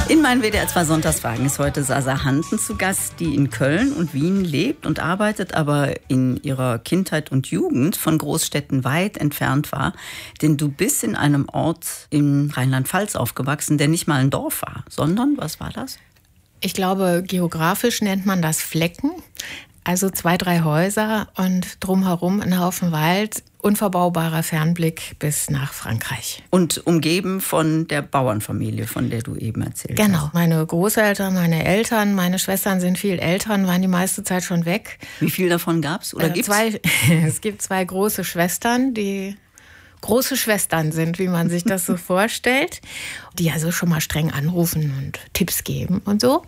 In meinen WDR 2 Sonntagsfragen ist heute Sasa Hanten zu Gast, die in Köln und Wien lebt und arbeitet, aber in ihrer Kindheit und Jugend von Großstädten weit entfernt war. Denn du bist in einem Ort in Rheinland-Pfalz aufgewachsen, der nicht mal ein Dorf war, sondern, was war das? Ich glaube, geografisch nennt man das Flecken. Also 2, 3 Häuser und drumherum ein Haufen Wald, unverbaubarer Fernblick bis nach Frankreich. Und umgeben von der Bauernfamilie, von der du eben erzählt hast. Genau. Meine Großeltern, meine Eltern, meine Schwestern sind viel älter und waren die meiste Zeit schon weg. Wie viel davon gab's oder gibt's? Es gibt 2 große Schwestern, die große Schwestern sind, wie man sich das so vorstellt, die also schon mal streng anrufen und Tipps geben und so.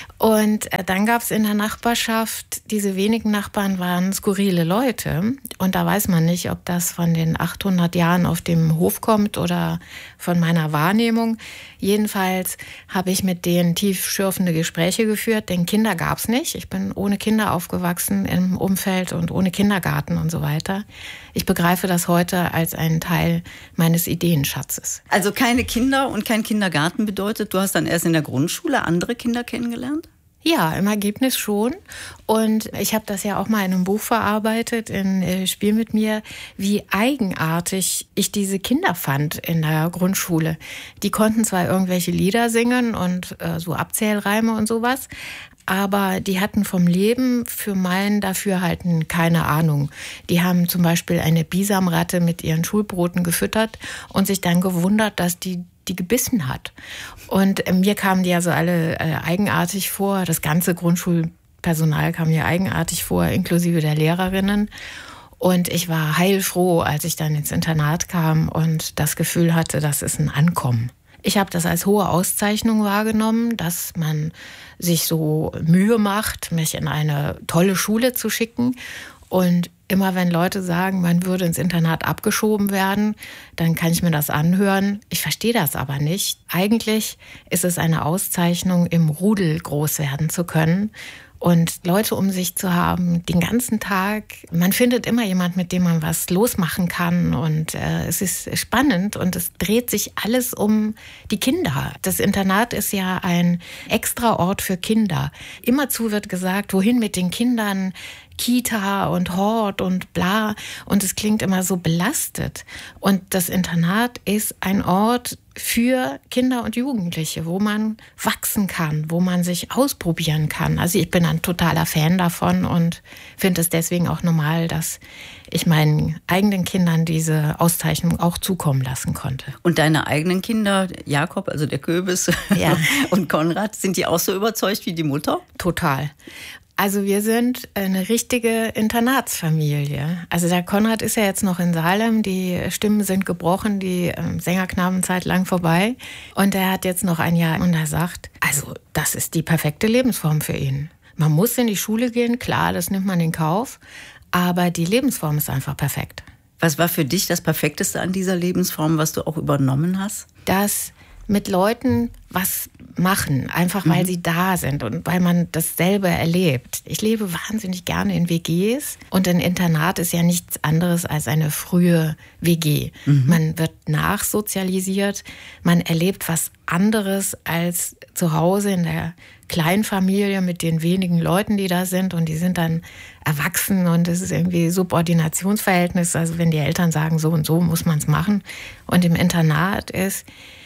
Und dann gab es in der Nachbarschaft, diese wenigen Nachbarn waren skurrile Leute. Und da weiß man nicht, ob das von den 800 Jahren auf dem Hof kommt oder von meiner Wahrnehmung. Jedenfalls habe ich mit denen tiefschürfende Gespräche geführt, denn Kinder gab es nicht. Ich bin ohne Kinder aufgewachsen im Umfeld und ohne Kindergarten und so weiter. Ich begreife das heute als einen Teil meines Ideenschatzes. Also keine Kinder und kein Kindergarten bedeutet, du hast dann erst in der Grundschule andere Kinder kennengelernt? Ja, im Ergebnis schon. Und ich habe das ja auch mal in einem Buch verarbeitet, in Spiel mit mir, wie eigenartig ich diese Kinder fand in der Grundschule. Die konnten zwar irgendwelche Lieder singen und so Abzählreime und sowas, aber die hatten vom Leben für mein Dafürhalten keine Ahnung. Die haben zum Beispiel eine Bisamratte mit ihren Schulbroten gefüttert und sich dann gewundert, dass die gebissen hat. Und mir kamen die ja so alle eigenartig vor. Das ganze Grundschulpersonal kam mir eigenartig vor, inklusive der Lehrerinnen. Und ich war heilfroh, als ich dann ins Internat kam und das Gefühl hatte, das ist ein Ankommen. Ich habe das als hohe Auszeichnung wahrgenommen, dass man sich so Mühe macht, mich in eine tolle Schule zu schicken. Und immer wenn Leute sagen, man würde ins Internat abgeschoben werden, dann kann ich mir das anhören. Ich verstehe das aber nicht. Eigentlich ist es eine Auszeichnung, im Rudel groß werden zu können und Leute um sich zu haben, den ganzen Tag. Man findet immer jemand, mit dem man was losmachen kann und es ist spannend und es dreht sich alles um die Kinder. Das Internat ist ja ein extra Ort für Kinder. Immerzu wird gesagt, wohin mit den Kindern? Kita und Hort und bla. Und es klingt immer so belastet. Und das Internat ist ein Ort für Kinder und Jugendliche, wo man wachsen kann, wo man sich ausprobieren kann. Also ich bin ein totaler Fan davon und finde es deswegen auch normal, dass ich meinen eigenen Kindern diese Auszeichnung auch zukommen lassen konnte. Und deine eigenen Kinder, Jakob, also der Köbis, ja, und Konrad, sind die auch so überzeugt wie die Mutter? Total. Also wir sind eine richtige Internatsfamilie. Also der Konrad ist ja jetzt noch in Salem, die Stimmen sind gebrochen, die Sängerknabenzeit lang vorbei. Und er hat jetzt noch ein Jahr und er sagt, also das ist die perfekte Lebensform für ihn. Man muss in die Schule gehen, klar, das nimmt man in Kauf, aber die Lebensform ist einfach perfekt. Was war für dich das Perfekteste an dieser Lebensform, was du auch übernommen hast? Dass mit Leuten was machen, einfach weil sie da sind und weil man dasselbe erlebt. Ich lebe wahnsinnig gerne in WGs und ein Internat ist ja nichts anderes als eine frühe WG. Man wird nachsozialisiert, man erlebt was anderes als zu Hause in der Kleinfamilie mit den wenigen Leuten, die da sind und die sind dann erwachsen und es ist irgendwie Subordinationsverhältnis, also wenn die Eltern sagen, so und so muss man es machen. Und im Internat ist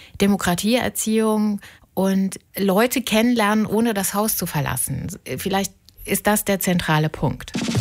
Demokratieerziehung und Leute kennenlernen, ohne das Haus zu verlassen. Vielleicht ist das der zentrale Punkt.